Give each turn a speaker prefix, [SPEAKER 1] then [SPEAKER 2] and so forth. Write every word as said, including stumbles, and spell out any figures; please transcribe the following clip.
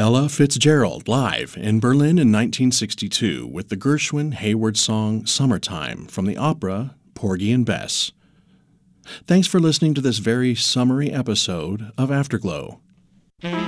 [SPEAKER 1] Ella Fitzgerald live in Berlin in nineteen sixty-two with the Gershwin Hayward song Summertime from the opera Porgy and Bess. Thanks for listening to this very summery episode of Afterglow.